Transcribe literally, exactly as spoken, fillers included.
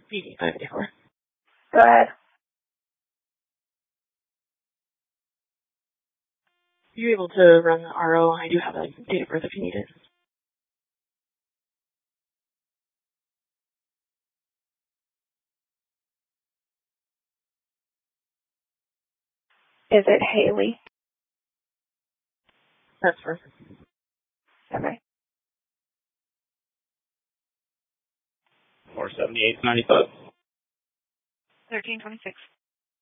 B D five eighty-four. Go ahead. Are you able to run the R O? I do have a date of birth if you need it. Is it Haley? That's perfect. Okay. four seventy-eight ninety-five. thirteen twenty-six.